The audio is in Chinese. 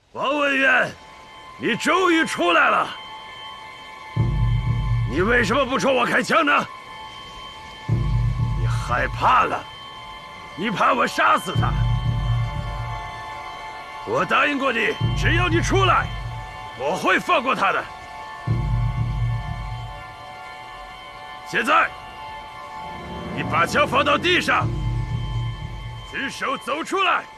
王文渊，你终于出来了。你为什么不冲我开枪呢？你害怕了？你怕我杀死他？我答应过你，只要你出来，我会放过他的。现在，你把枪放到地上，举手走出来。